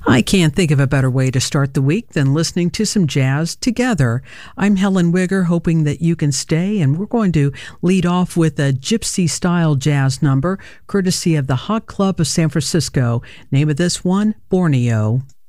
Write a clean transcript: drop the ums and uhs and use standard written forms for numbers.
I can't think of a better way to start the week than listening to some jazz together. I'm Helen Wigger, hoping that you can stay, and we're going to lead off with a gypsy-style jazz number, courtesy of the Hot Club of San Francisco. Name of this one, Borneo.